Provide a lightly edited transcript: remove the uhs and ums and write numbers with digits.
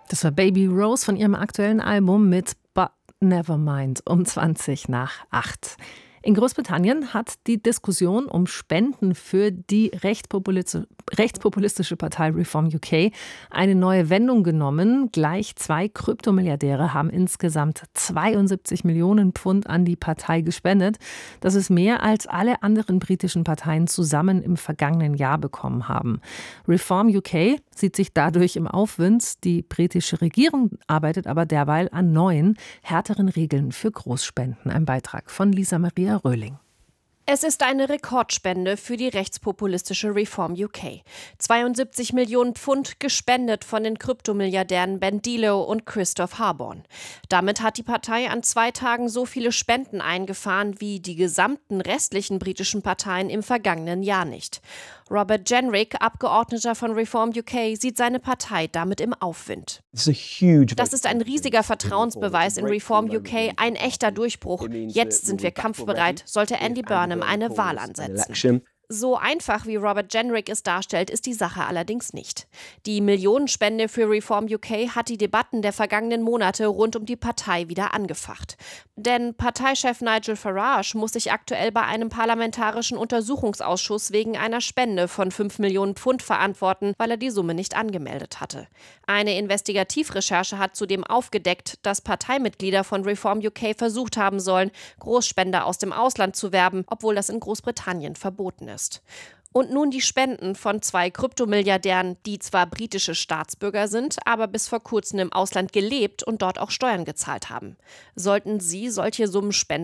Das war Baby Rose von ihrem aktuellen Album mit But Nevermind um 7:20. In Großbritannien hat die Diskussion um Spenden für die rechtspopulistische Partei Reform UK eine neue Wendung genommen. Gleich 2 Kryptomilliardäre haben insgesamt 72 Millionen Pfund an die Partei gespendet. Das ist mehr, als alle anderen britischen Parteien zusammen im vergangenen Jahr bekommen haben. Reform UK sieht sich dadurch im Aufwind. Die britische Regierung arbeitet aber derweil an neuen, härteren Regeln für Großspenden. Ein Beitrag von Lisa Maria Röhling. Es ist eine Rekordspende für die rechtspopulistische Reform UK. 72 Millionen Pfund gespendet von den Kryptomilliardären Ben Dealow und Christoph Harborn. Damit hat die Partei an 2 Tagen so viele Spenden eingefahren wie die gesamten restlichen britischen Parteien im vergangenen Jahr nicht. Robert Jenrick, Abgeordneter von Reform UK, sieht seine Partei damit im Aufwind. Das ist ein riesiger Vertrauensbeweis in Reform UK, ein echter Durchbruch. Jetzt sind wir kampfbereit, sollte Andy Burnham eine Wahl ansetzen. So einfach, wie Robert Jenrick es darstellt, ist die Sache allerdings nicht. Die Millionenspende für Reform UK hat die Debatten der vergangenen Monate rund um die Partei wieder angefacht. Denn Parteichef Nigel Farage muss sich aktuell bei einem parlamentarischen Untersuchungsausschuss wegen einer Spende von 5 Millionen Pfund verantworten, weil er die Summe nicht angemeldet hatte. Eine Investigativrecherche hat zudem aufgedeckt, dass Parteimitglieder von Reform UK versucht haben sollen, Großspender aus dem Ausland zu werben, obwohl das in Großbritannien verboten ist. Und nun die Spenden von 2 Kryptomilliardären, die zwar britische Staatsbürger sind, aber bis vor kurzem im Ausland gelebt und dort auch Steuern gezahlt haben. Sollten Sie solche Summen spenden?